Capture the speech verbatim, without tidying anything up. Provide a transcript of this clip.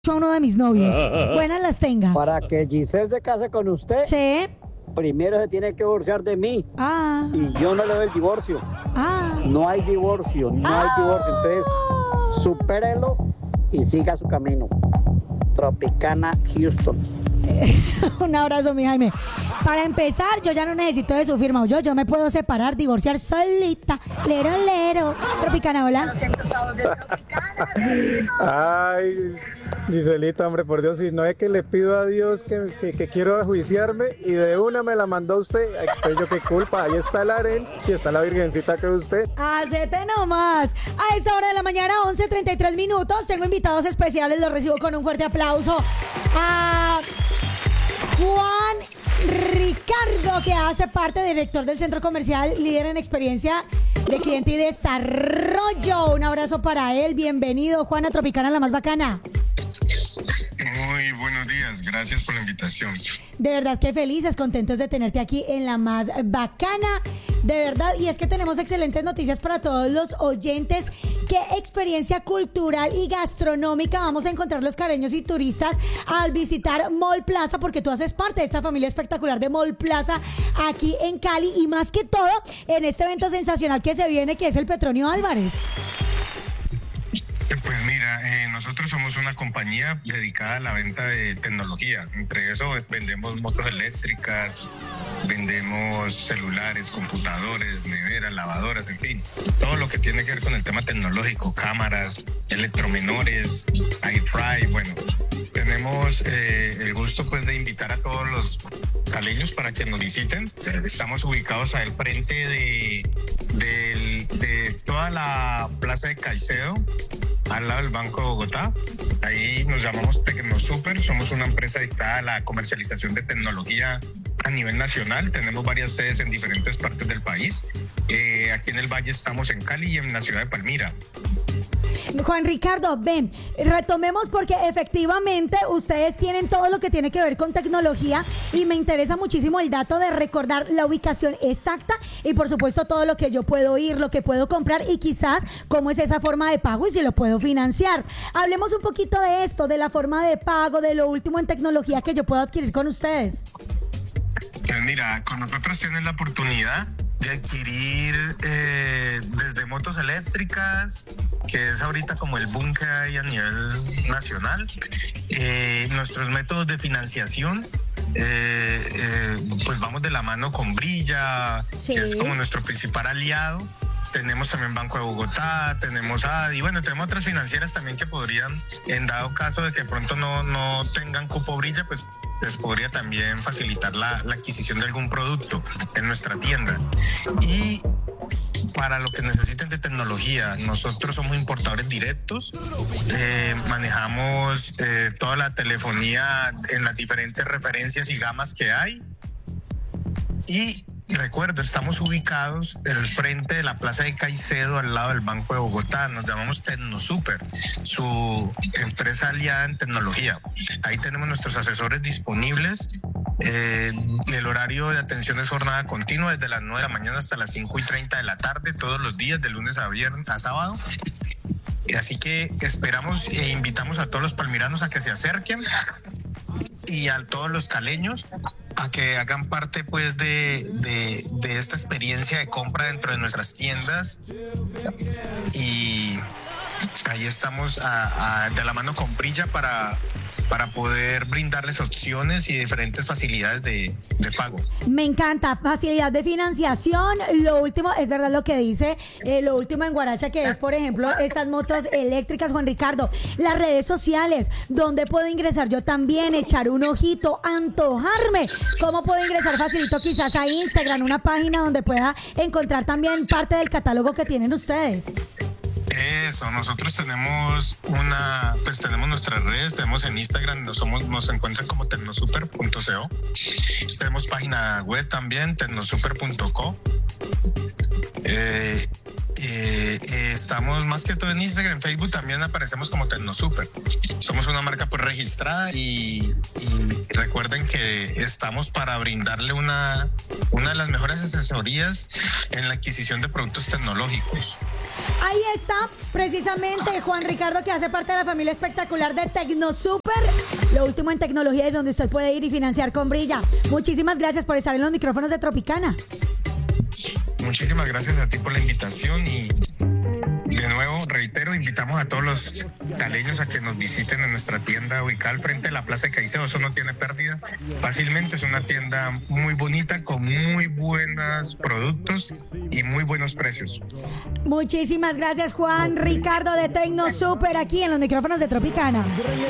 a uno de mis novios. Buenas las tenga. Para que Giselle se case con usted, Sí. primero se tiene que divorciar de mí. Ah. Y yo no le doy el divorcio. Ah. No hay divorcio, no hay divorcio. Entonces, supérelo y siga su camino. Tropicana Houston. Un abrazo, mi Jaime. Para empezar, yo ya no necesito de su firma. Yo, yo me puedo separar, divorciar solita. Lero, lero. Tropicana, hola. Ay, Giselita, hombre, por Dios, si no es que le pido a Dios que, que, que quiero juiciarme y de una me la mandó usted, pues yo qué culpa, ahí está el harén y está la virgencita que usted. Hacete nomás. A esta hora de la mañana, once treinta y tres minutos, tengo invitados especiales, los recibo con un fuerte aplauso. A Juan Ricardo, que hace parte, director del Centro Comercial, líder en experiencia de cliente y desarrollo. Un abrazo para él, bienvenido, Juan, a Tropicana, la más bacana. Muy buenos días, gracias por la invitación. De verdad que felices, contentos de tenerte aquí en la más bacana, de verdad, y es que tenemos excelentes noticias para todos los oyentes. ¿Qué experiencia cultural y gastronómica vamos a encontrar los caleños y turistas al visitar Mall Plaza? Porque tú haces parte de esta familia espectacular de Mall Plaza aquí en Cali, y más que todo en este evento sensacional que se viene, que es el Petronio Álvarez. Pues mira, eh, nosotros somos una compañía dedicada a la venta de tecnología. Entre eso vendemos motos eléctricas, vendemos celulares, computadores, neveras, lavadoras, en fin. Todo lo que tiene que ver con el tema tecnológico, cámaras, electromenores, air fry, bueno. Tenemos eh, el gusto pues de invitar a todos los caleños para que nos visiten. Estamos ubicados al frente de, de, de toda la plaza de Caicedo, al lado del Banco de Bogotá. Ahí nos llamamos Tecnosuper, somos una empresa dedicada a la comercialización de tecnología a nivel nacional. Tenemos varias sedes en diferentes partes del país. Eh, aquí en el Valle estamos en Cali y en la ciudad de Palmira. Juan Ricardo, ven, retomemos porque efectivamente ustedes tienen todo lo que tiene que ver con tecnología y me interesa muchísimo el dato de recordar la ubicación exacta y por supuesto todo lo que yo puedo ir, lo que puedo comprar y quizás cómo es esa forma de pago y si lo puedo financiar. Hablemos un poquito de esto, de la forma de pago, de lo último en tecnología que yo puedo adquirir con ustedes. Pues mira, con nosotros tienen la oportunidad de adquirir eh, desde motos eléctricas, que es ahorita como el boom que hay a nivel nacional, eh, nuestros métodos de financiación, eh, eh, pues vamos de la mano con Brilla, sí, que es como nuestro principal aliado. Tenemos también Banco de Bogotá, tenemos A D I, bueno, tenemos otras financieras también que podrían, en dado caso de que pronto no, no tengan cupo Brilla, pues les podría también facilitar la, la adquisición de algún producto en nuestra tienda. Y para lo que necesiten de tecnología, nosotros somos importadores directos, eh, manejamos eh, toda la telefonía en las diferentes referencias y gamas que hay. Y recuerdo, estamos ubicados en el frente de la Plaza de Caicedo, al lado del Banco de Bogotá. Nos llamamos Tecnosuper, su empresa aliada en tecnología. Ahí tenemos nuestros asesores disponibles. Eh, el horario de atención es jornada continua, desde las nueve de la mañana hasta las cinco y treinta de la tarde, todos los días, de lunes a viernes, a sábado. Así que esperamos e invitamos a todos los palmiranos a que se acerquen y a todos los caleños a que hagan parte pues de, de, de esta experiencia de compra dentro de nuestras tiendas, y ahí estamos a, a, de la mano con Brilla para, para poder brindarles opciones y diferentes facilidades de, de pago. Me encanta, facilidad de financiación. Lo último, es verdad lo que dice, eh, lo último en Guaracha, que es, por ejemplo, estas motos eléctricas. Juan Ricardo, las redes sociales, ¿dónde puedo ingresar yo también, echar un ojito, antojarme? ¿Cómo puedo ingresar facilito quizás a Instagram, una página donde pueda encontrar también parte del catálogo que tienen ustedes? Eso, nosotros tenemos una, pues tenemos nuestras redes, tenemos en Instagram, nos, somos, nos encuentran como tecnosuper punto co, tenemos página web también, tecnosuper punto co, eh, Eh, eh, estamos más que todo en Instagram, en Facebook también aparecemos como Tecnosuper. Somos una marca pues registrada y, y recuerden que estamos para brindarle una, una de las mejores asesorías en la adquisición de productos tecnológicos. Ahí está, precisamente Juan Ricardo, que hace parte de la familia espectacular de Tecnosuper, lo último en tecnología y donde usted puede ir y financiar con Brilla. Muchísimas gracias por estar en los micrófonos de Tropicana. Muchísimas gracias a ti por la invitación y de nuevo reitero, invitamos a todos los caleños a que nos visiten en nuestra tienda ubicada al frente de la Plaza de Caicedo. Eso no tiene pérdida. Fácilmente es una tienda muy bonita con muy buenos productos y muy buenos precios. Muchísimas gracias, Juan Ricardo de Tecnosuper, aquí en los micrófonos de Tropicana.